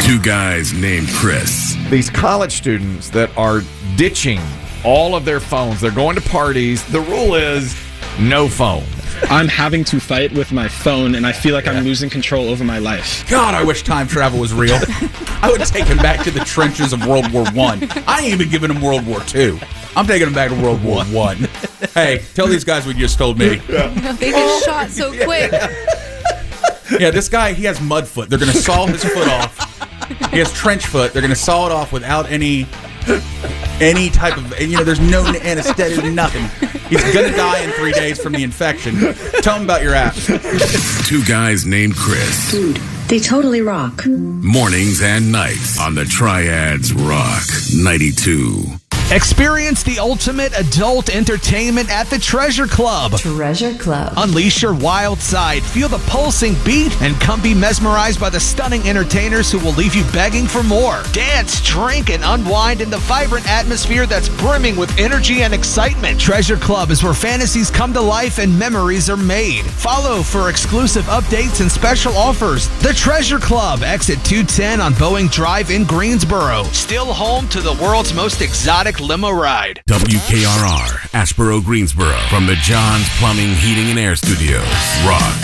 Two guys named Chris. These college students that are ditching all of their phones. They're going to parties. The rule is no phone. I'm having to fight with my phone, and I feel like I'm losing control over my life. God, I wish time travel was real. I would take him back to the trenches of World War I. I ain't even giving him World War II. I'm taking him back to World War I. Hey, tell these guys what you just told me. They get shot so quick. Yeah, this guy, he has mud foot. They're going to saw his foot off. He has trench foot. They're going to saw it off without any type of, there's no anesthetic, nothing. He's going to die in 3 days from the infection. Tell him about your app. Two guys named Chris. Dude, they totally rock. Mornings and nights on the Triads Rock 92. Experience the ultimate adult entertainment at the Treasure Club. Treasure Club. Unleash your wild side, feel the pulsing beat, and come be mesmerized by the stunning entertainers who will leave you begging for more. Dance, drink, and unwind in the vibrant atmosphere that's brimming with energy and excitement. Treasure Club is where fantasies come to life and memories are made. Follow for exclusive updates and special offers. The Treasure Club, exit 210 on Boeing Drive in Greensboro. Still home to the world's most exotic limo ride. WKRR, Asheboro, Greensboro. From the John's Plumbing, Heating, and Air Studios. Rock